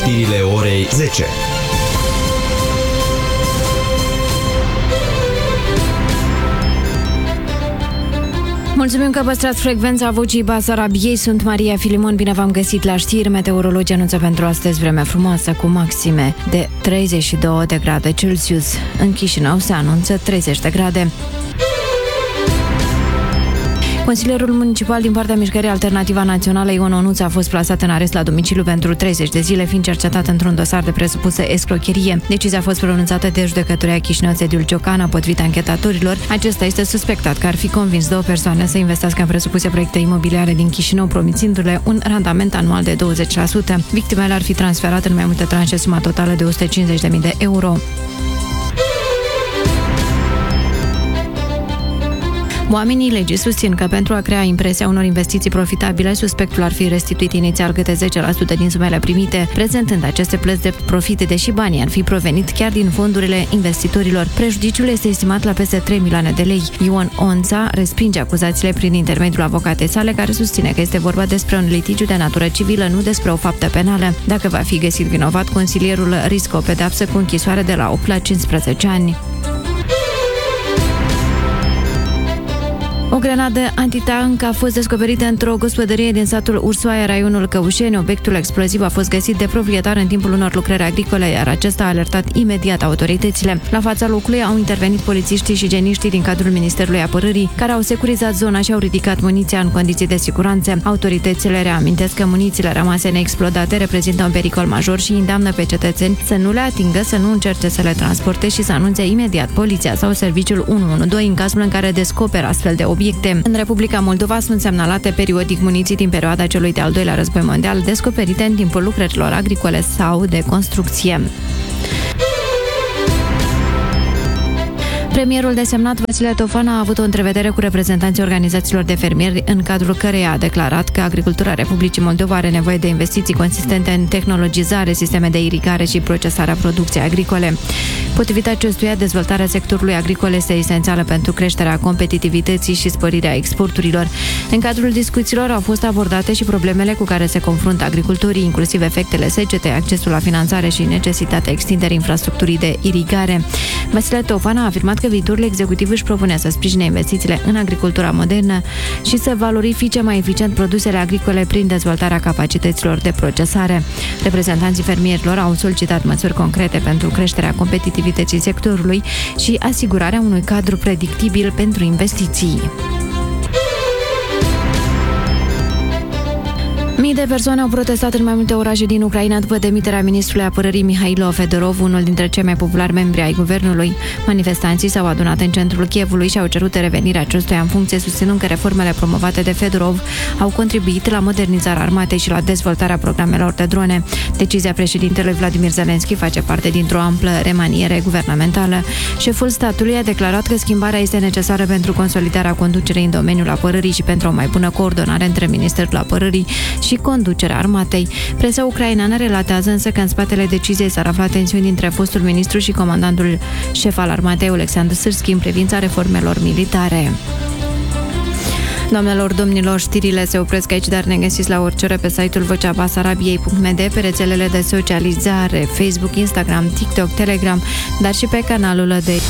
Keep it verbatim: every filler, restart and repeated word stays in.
Știrile orei zece. Mulțumim că păstrați frecvența Vocii Basarabiei. Sunt Maria Filimon, bine v-am găsit la știri. Meteorologii anunță pentru astăzi vreme frumoasă cu maxime de treizeci și două de grade Celsius. În Chișinău se anunță treizeci de grade. Consilierul municipal din partea Mișcării Alternativa Națională, Ion Onuț, a fost plasat în arest la domiciliu pentru treizeci de zile, fiind cercetat într-un dosar de presupusă escrocherie. Decizia a fost pronunțată de judecătoria Chișinău Țediul Ciocana, potrivit anchetatorilor. Acesta este suspectat că ar fi convins două persoane să investească în presupuse proiecte imobiliare din Chișinău, promițându-le un randament anual de douăzeci la sută. Victimele ar fi transferat în mai multe tranșe suma totală de o sută cincizeci de mii de euro. Oamenii legii susțin că pentru a crea impresia unor investiții profitabile, suspectul ar fi restituit inițial câte zece la sută din sumele primite, prezentând aceste plăți de profit, deși banii ar fi provenit chiar din fondurile investitorilor. Prejudiciul este estimat la peste trei milioane de lei. Ion Onța respinge acuzațiile prin intermediul avocatei sale, care susține că este vorba despre un litigiu de natură civilă, nu despre o faptă penală. Dacă va fi găsit vinovat, consilierul riscă o pedeapsă cu închisoare de la opt la cincisprezece ani. O grenadă antitank a fost descoperită într-o gospodărie din satul Ursoaia, raionul Căușeni. Obiectul exploziv a fost găsit de proprietar în timpul unor lucrări agricole, iar acesta a alertat imediat autoritățile. La fața locului au intervenit polițiștii și geniștii din cadrul Ministerului Apărării, care au securizat zona și au ridicat muniția în condiții de siguranță. Autoritățile reamintesc că munițiile rămase neexplodate reprezintă un pericol major și îndeamnă pe cetățeni să nu le atingă, să nu încerce să le transporte și să anunțe imediat poliția sau serviciul unu unu doi în cazul în care descoperă astfel de obiecte. În Republica Moldova sunt semnalate periodic muniții din perioada celui de-al doilea război mondial, descoperite în timpul lucrărilor agricole sau de construcție. Premierul desemnat Vasile Tofan a avut o întrevedere cu reprezentanții organizațiilor de fermieri, în cadrul căreia a declarat că agricultura Republicii Moldova are nevoie de investiții consistente în tehnologizare, sisteme de irigare și procesarea producției agricole. Potrivit acestuia, dezvoltarea sectorului agricol este esențială pentru creșterea competitivității și sporirea exporturilor. În cadrul discuțiilor au fost abordate și problemele cu care se confruntă agricultorii, inclusiv efectele secetei, accesul la finanțare și necesitatea extinderii infrastructurii de irigare. Vasile Tofan a afirmat că viitorul executiv își propune să sprijine investițiile în agricultura modernă și să valorifice mai eficient produsele agricole prin dezvoltarea capacităților de procesare. Reprezentanții fermierilor au solicitat măsuri concrete pentru creșterea competitivității sectorului și asigurarea unui cadru predictibil pentru investiții. Mii de persoane au protestat în mai multe orașe din Ucraina după demiterea ministrului apărării Mihailo Fedorov, unul dintre cei mai populari membri ai guvernului. Manifestanții s-au adunat în centrul Kievului și au cerut revenirea acestuia în funcție, susținând că reformele promovate de Fedorov au contribuit la modernizarea armatei și la dezvoltarea programelor de drone. Decizia președintelui Vladimir Zelensky face parte dintr-o amplă remaniere guvernamentală. Șeful statului a declarat că schimbarea este necesară pentru consolidarea conducerii în domeniul apărării și pentru o mai bună coordonare între Ministerul Apărării și și conducerea armatei. Presa ucraineană relatează însă că în spatele deciziei s-ar afla tensiuni dintre fostul ministru și comandantul șef al armatei, Oleksandr Sârski, în privința reformelor militare. Doamnelor, domnilor, știrile se opresc aici, dar ne găsiți la orice ore pe site-ul vocea basarabiei punct m d, pe rețelele de socializare, Facebook, Instagram, TikTok, Telegram, dar și pe canalul de